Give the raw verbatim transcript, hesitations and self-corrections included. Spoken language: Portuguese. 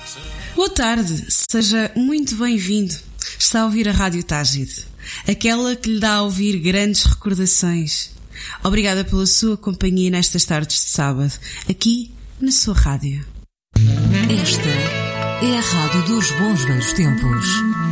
Boa tarde, seja muito bem-vindo. Está a ouvir a Rádio Tágide, aquela que lhe dá a ouvir grandes recordações. Obrigada pela sua companhia nestas tardes de sábado, aqui na sua rádio. Esta é a Rádio dos Bons Velhos Tempos.